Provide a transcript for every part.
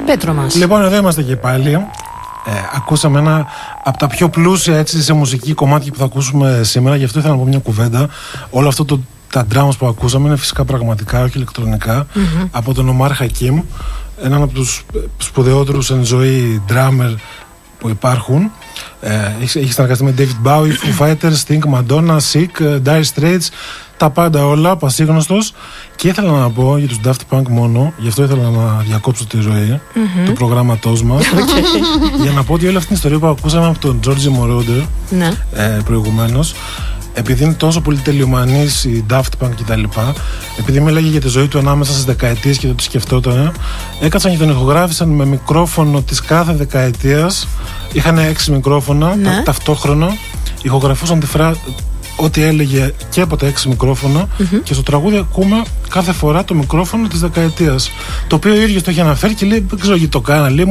Πέτρο μας. Λοιπόν, εδώ είμαστε και πάλι. Ακούσαμε ένα από τα πιο πλούσια έτσι, σε μουσική κομμάτια που θα ακούσουμε σήμερα. Γι' αυτό ήθελα να πω μια κουβέντα. Όλο αυτό τα drums που ακούσαμε είναι φυσικά πραγματικά, όχι ηλεκτρονικά, από τον Ομάρ Χακίμ, έναν από τους σπουδαιότερους εν ζωή drummer που υπάρχουν. Έχει συνεργαστεί με David Bowie, Foo Fighters, Sting, Madonna, Sick, Dire Straits, τα πάντα όλα, πασίγνωστος. Και ήθελα να πω για τους Daft Punk μόνο, γι' αυτό ήθελα να διακόψω τη ροή του προγράμματός μας, για να πω ότι όλη αυτή την ιστορία που ακούσαμε από τον Giorgio Moroder προηγουμένως, επειδή είναι τόσο πολύ τελειομανής η Daft Punk κτλ., επειδή μίλαγε για τη ζωή του ανάμεσα στις δεκαετίες και το τι σκεφτόταν, έκατσαν και τον ηχογράφησαν με μικρόφωνο της κάθε δεκαετίας. Είχαν 6 μικρόφωνα ταυτόχρονα, ηχογραφούσαν τη φράση, ό,τι έλεγε και από τα 6 μικρόφωνα, και στο τραγούδι ακούμε κάθε φορά το μικρόφωνο της δεκαετίας. Το οποίο ο ίδιος το έχει αναφέρει και λέει: δεν ξέρω γιατί το κάνα. Λέει: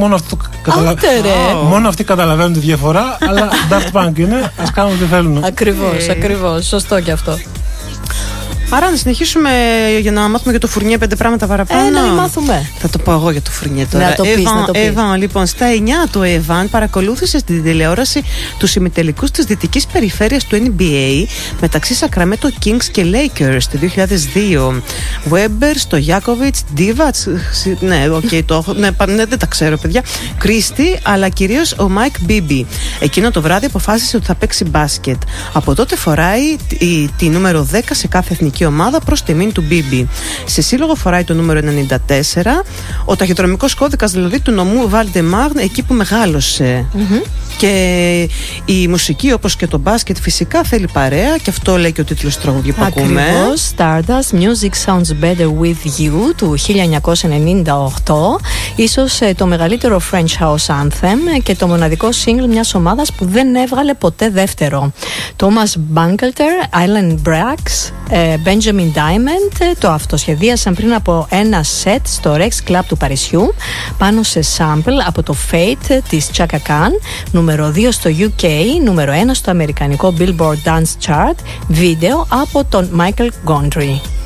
μόνο αυτοί καταλαβαίνουν τη διαφορά, αλλά Daft Punk είναι, ας κάνουν ό,τι θέλουν. Ακριβώς. Σωστό και αυτό. Άρα να συνεχίσουμε για να μάθουμε για το Φουρνιέ 5 πράγματα παραπάνω. Να μην μάθουμε. Θα το πω εγώ για το Φουρνιέ τώρα. Να το πεις. Εβαν, λοιπόν, στα 9 του Εβαν παρακολούθησε στην τηλεόραση τους ημιτελικούς της δυτικής περιφέρειας του NBA μεταξύ Σακραμέντο Kings και Lakers το 2002. Weber, Stojakovic, Divac. Ναι, το έχω. Ναι, δεν τα ξέρω, παιδιά. Κρίστη, αλλά κυρίως ο Mike Bibby. Εκείνο το βράδυ αποφάσισε ότι θα παίξει μπάσκετ. Από τότε φοράει τη νούμερο 10 σε κάθε εθνική ομάδα προς τιμήν του Μπίμπι. Σε σύλλογο φοράει το νούμερο 94, ο ταχυδρομικός κώδικας δηλαδή του νομού Βαλντεμάρ, εκεί που μεγάλωσε. Και η μουσική, όπως και το μπάσκετ, φυσικά θέλει παρέα, και αυτό λέει και ο τίτλος του τραγουδιού που ακούμε. Ακριβώς, Stardust, Music Sounds Better With You του 1998, ίσως το μεγαλύτερο French House Anthem και το μοναδικό single μιας ομάδας που δεν έβγαλε ποτέ δεύτερο. Thomas Bangalter, Alan Brax, Benjamin Diamond το αυτοσχεδίασαν πριν από ένα σετ στο Rex Club του Παρισιού πάνω σε sample από το Fate της Chaka Khan, νούμερο 2 στο UK, νούμερο 1 στο αμερικανικό Billboard Dance Chart, βίντεο από τον Michael Gondry.